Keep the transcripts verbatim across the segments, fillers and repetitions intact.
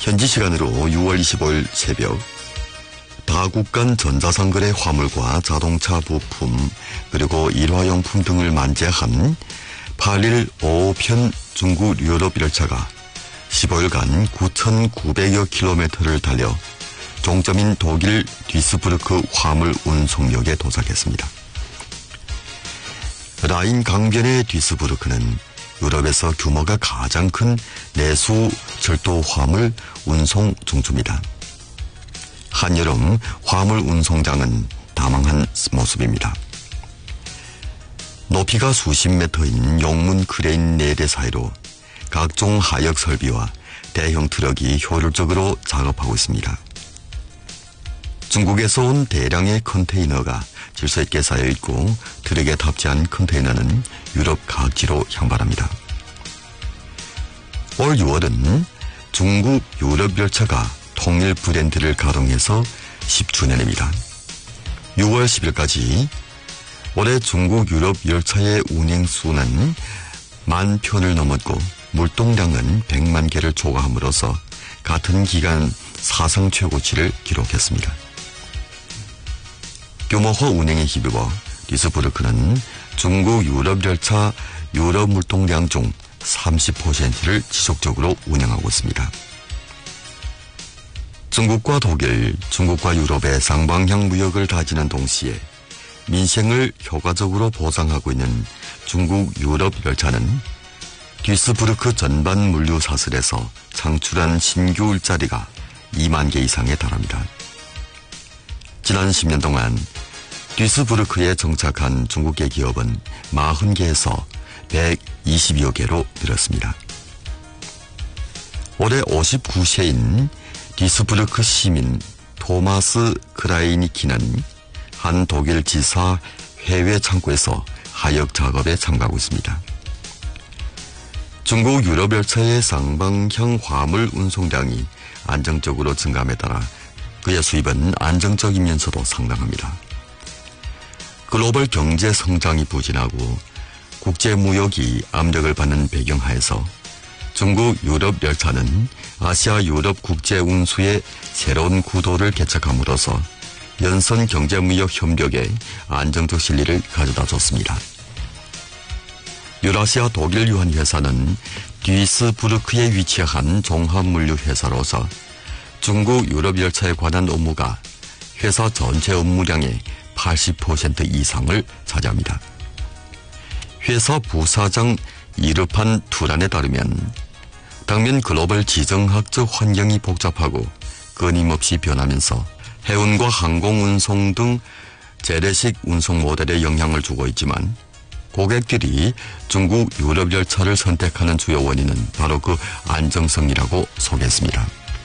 현지 시간으로 유월 이십오일 새벽 다국 간 전자상거래 화물과 자동차 부품 그리고 일화용품 등을 만재한 팔일 오호편 중국 유럽 열차가 십오일간 구천구백여 킬로미터를 달려 종점인 독일 뒤스부르크 화물 운송역에 도착했습니다. 라인 강변의 뒤스부르크는 유럽에서 규모가 가장 큰 내수 철도 화물 운송 중추입니다. 한여름 화물 운송장은 다망한 모습입니다. 높이가 수십 미터인 용문 크레인 네 대 사이로 각종 하역 설비와 대형 트럭이 효율적으로 작업하고 있습니다. 중국에서 온 대량의 컨테이너가 질서 있게 쌓여있고 트럭에 탑재한 컨테이너는 유럽 각지로 향발합니다. 올 유월은 중국 유럽 열차가 통일 브랜드를 가동해서 십 주년입니다. 유월 십일까지 올해 중국 유럽 열차의 운행 수는 만 편을 넘었고 물동량은 백만 개를 초과함으로써 같은 기간 사상 최고치를 기록했습니다. 규모화 운행에 힘입어 뒤스부르크는 중국 유럽 열차 유럽 물동량 중 삼십 퍼센트를 지속적으로 운영하고 있습니다. 중국과 독일, 중국과 유럽의 쌍방향 무역을 다지는 동시에 민생을 효과적으로 보상하고 있는 중국 유럽 열차는 뒤스부르크 전반 물류 사슬에서 창출한 신규 일자리가 이만 개 이상에 달합니다. 지난 십 년 동안 뒤스부르크에 정착한 중국계 기업은 사십 개에서 백이십여 개로 늘었습니다. 올해 오십구 세인 뒤스부르크 시민 토마스 크라이니키는 한 독일 지사 해외 창고에서 하역 작업에 참가하고 있습니다. 중국 유럽 열차의 쌍방향 화물 운송량이 안정적으로 증감에 따라 그의 수입은 안정적이면서도 상당합니다. 글로벌 경제 성장이 부진하고 국제 무역이 압력을 받는 배경하에서 중국 유럽 열차는 아시아 유럽 국제 운수의 새로운 구도를 개척함으로써 연선 경제무역 협력에 안정적 실리를 가져다 줬습니다. 유라시아 독일 유한 회사는 뒤스부르크에 위치한 종합물류 회사로서 중국 유럽 열차에 관한 업무가 회사 전체 업무량의 팔십 퍼센트 이상을 차지합니다. 회사 부사장 이르판 투란에 따르면 당면 글로벌 지정학적 환경이 복잡하고 끊임없이 변하면서 해운과 항공운송 등 재래식 운송 모델에 영향을 주고 있지만 고객들이 중국 유럽 열차를 선택하는 주요 원인은 바로 그 안정성이라고 소개했습니다.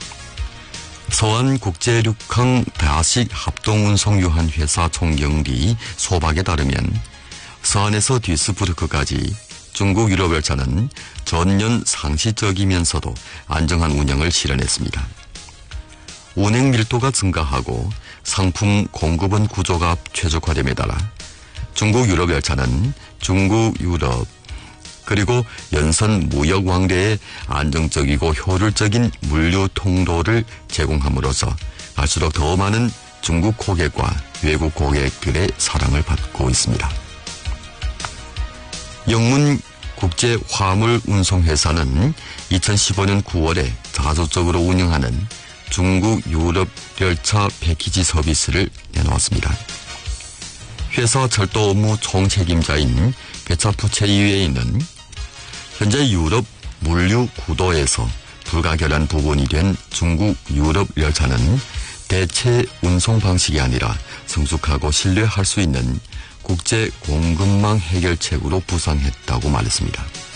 서한국제륙항 다식 합동운송유한회사 총경리 소박에 따르면 서한에서 뒤스부르크까지 중국 유럽 열차는 전년 상시적이면서도 안정한 운영을 실현했습니다. 운행 밀도가 증가하고 상품 공급원 구조가 최적화됨에 따라 중국 유럽 열차는 중국 유럽 그리고 연선 무역 왕래에 안정적이고 효율적인 물류 통로를 제공함으로써 갈수록 더 많은 중국 고객과 외국 고객들의 사랑을 받고 있습니다. 영문 국제 화물 운송회사는 이천십오년 구월에 자주적으로 운영하는 중국 유럽 열차 패키지 서비스를 내놓았습니다. 회사 철도 업무 총책임자인 베차푸체이웨이는 현재 유럽 물류 구도에서 불가결한 부분이 된 중국 유럽 열차는 대체 운송 방식이 아니라 성숙하고 신뢰할 수 있는 국제 공급망 해결책으로 부상했다고 말했습니다.